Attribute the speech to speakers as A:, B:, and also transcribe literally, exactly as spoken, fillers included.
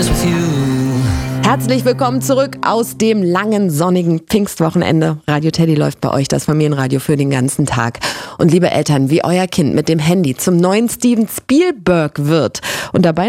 A: stars with you.
B: Herzlich willkommen zurück aus dem langen, sonnigen Pfingstwochenende. Radio Teddy läuft bei euch, das Familienradio für den ganzen Tag. Und liebe Eltern, wie euer Kind mit dem Handy zum neuen Steven Spielberg wird und dabei